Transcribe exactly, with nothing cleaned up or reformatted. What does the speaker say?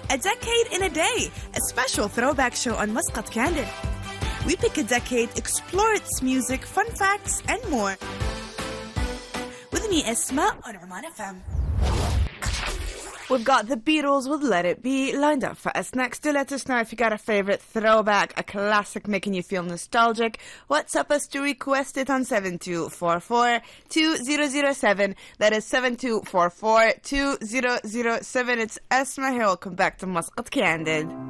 A Decade in a Day, a special throwback show on Muscat Candid. We pick a decade, explore its music, fun facts, and more. With me, Esma, on Oman F M. We've got the Beatles with Let It Be lined up for us next. Do let us know if you got a favourite throwback, a classic making you feel nostalgic. WhatsApp us to request it on seven two four four two zero zero seven. That is seven two four four two zero zero seven. It's Esma here. Welcome back to Muscat Candid.